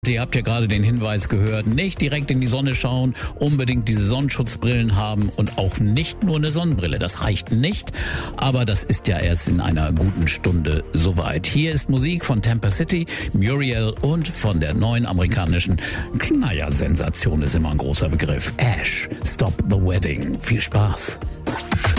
Ihr habt ja gerade den Hinweis gehört, nicht direkt in die Sonne schauen, unbedingt diese Sonnenschutzbrillen haben und auch nicht nur eine Sonnenbrille. Das reicht nicht, aber das ist ja erst in einer guten Stunde soweit. Hier ist Musik von Tampa City, Muriel und von der neuen amerikanischen Knallersensation ist immer ein großer Begriff. Ash, Stop the Wedding. Viel Spaß.